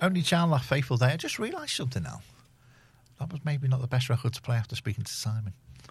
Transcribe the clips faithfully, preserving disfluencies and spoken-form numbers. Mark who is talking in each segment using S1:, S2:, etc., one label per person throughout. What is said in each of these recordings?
S1: Only Child, Our Faithful Day. I just realised something now. That was maybe not the best record to play after speaking to Simon.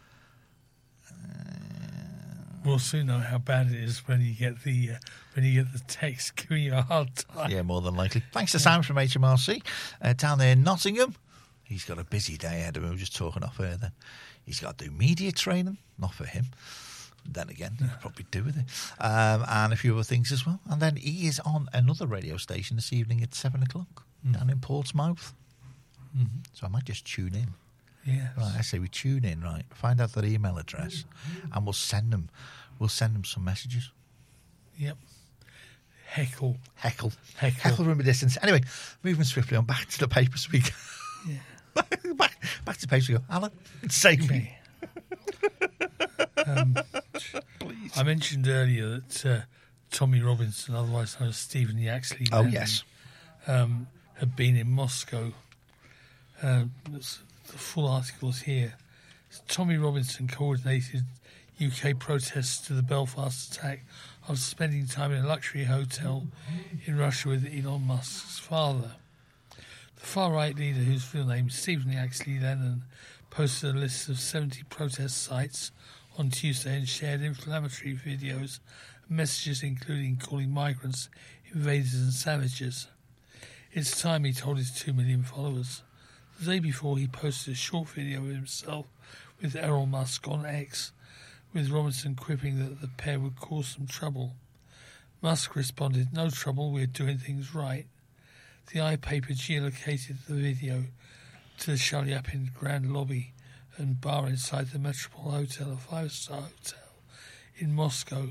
S2: We'll soon know how bad it is when you get the uh, when you get the text giving you a hard time.
S1: Yeah, more than likely. Thanks to Simon from H M R C uh, down there in Nottingham. He's got a busy day ahead of him. We were just talking off air then. He's got to do media training. Not for him. Then again, he'll probably do with it. Um, and a few other things as well. And then he is on another radio station this evening at seven o'clock mm. down in Portsmouth. Mm-hmm. So I might just tune in.
S2: Yes.
S1: Right, I say we tune in, right? Find out their email address, and we'll send them. We'll send them some messages.
S2: Yep. Heckle,
S1: heckle,
S2: heckle,
S1: heckle from a distance. Anyway, moving swiftly on back to the papers we go.
S2: Yeah.
S1: back, back to the papers we go. Alan, save me.
S2: um, Please. I mentioned earlier that uh, Tommy Robinson, otherwise known as Stephen Yaxley,
S1: oh yes,
S2: um, had been in Moscow. Uh, The full article is here. Tommy Robinson coordinated U K protests to the Belfast attack after spending time in a luxury hotel in Russia with Elon Musk's father. The far-right leader, whose real name is Stephen Yaxley Lennon, posted a list of seventy protest sites on Tuesday and shared inflammatory videos and messages including calling migrants invaders and savages. It's time, he told his two million followers. The day before, he posted a short video of himself with Elon Musk on X, with Robinson quipping that the pair would cause some trouble. Musk responded, "No trouble, we're doing things right." The iPaper geolocated the video to the Shalyapin Grand Lobby and bar inside the Metropole Hotel, a five-star hotel in Moscow.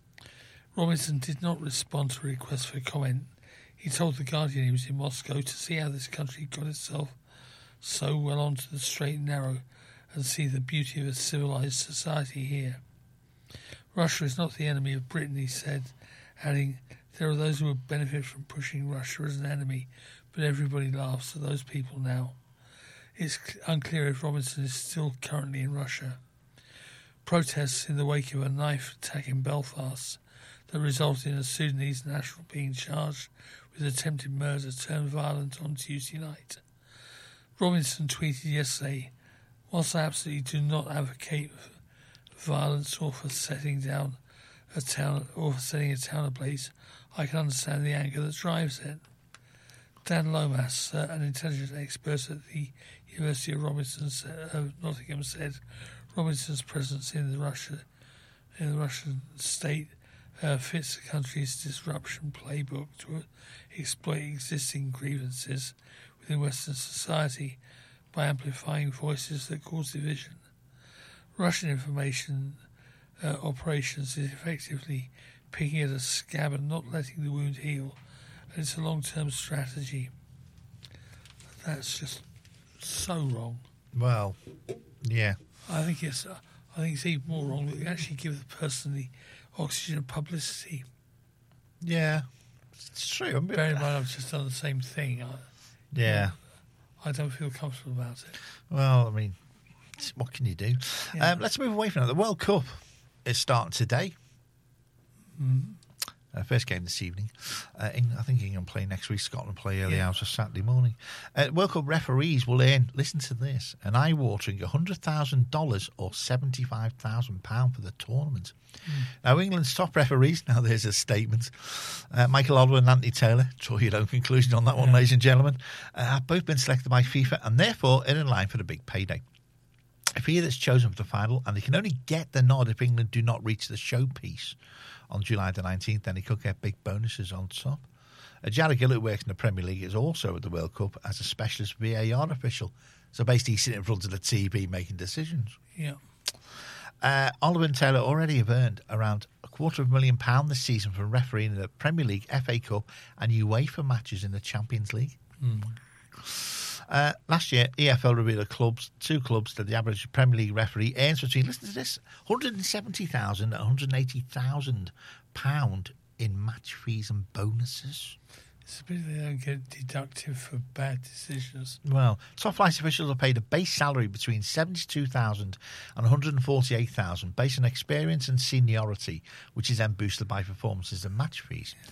S2: Robinson did not respond to a request for comment. He told The Guardian he was in Moscow to see how this country got itself so well onto the straight and narrow and see the beauty of a civilised society here. Russia is not the enemy of Britain, he said, adding, "There are those who would benefit from pushing Russia as an enemy, but everybody laughs at those people now." It's unclear if Robinson is still currently in Russia. Protests in the wake of a knife attack in Belfast that resulted in a Sudanese national being charged with attempted murder turned violent on Tuesday night. Robinson tweeted yesterday, "Whilst I absolutely do not advocate violence or for setting down a town or for setting a town ablaze, I can understand the anger that drives it." Dan Lomas, uh, an intelligence expert at the University of Robinson, uh, Nottingham, said Robinson's presence in the Russia, in the Russian state, uh, fits the country's disruption playbook to exploit existing grievances within Western society by amplifying voices that cause division. Russian information uh, operations is effectively picking at a scab and not letting the wound heal, and it's a long-term strategy. That's just so wrong.
S1: Well, yeah.
S2: I think it's uh, I think it's even more wrong that you actually give the person the oxygen of publicity.
S1: Yeah, it's true.
S2: Bear in mind, I've just done the same thing. I,
S1: yeah.
S2: I don't feel comfortable about it.
S1: Well, I mean, what can you do?
S2: Yeah.
S1: Um, let's move away from that. The World Cup is starting today.
S2: Mm-hmm.
S1: Uh, first game this evening. Uh, England, I think England play next week. Scotland play early
S2: yeah.
S1: hours of Saturday morning. Uh, World Cup referees will earn, listen to this, an eye-watering one hundred thousand dollars or seventy-five thousand pounds for the tournament. Mm. Now, England's top referees, now there's a statement, uh, Michael Oliver and Anthony Taylor, draw your own conclusion on that one, yeah. ladies and gentlemen, uh, have both been selected by FIFA and therefore are in line for the big payday. If either is chosen for the final, and they can only get the nod if England do not reach the showpiece on July the nineteenth, then he could get big bonuses on top. Uh, Jared Gill, who works in the Premier League, is also at the World Cup as a specialist V A R official. So basically he's sitting in front of the T V making decisions.
S2: Yeah.
S1: Uh, Oliver and Taylor already have earned around a quarter of a million pounds this season for refereeing the Premier League, F A Cup and UEFA matches in the Champions League.
S2: Mm.
S1: Uh, last year, E F L revealed the clubs, two clubs that the average Premier League referee earns between, listen to this, one hundred seventy thousand and one hundred eighty thousand pounds in match fees and bonuses.
S2: It's a bit they don't get deductive for bad decisions.
S1: Well, top flight officials are paid a base salary between seventy-two thousand and one hundred forty-eight thousand based on experience and seniority, which is then boosted by performances and match fees.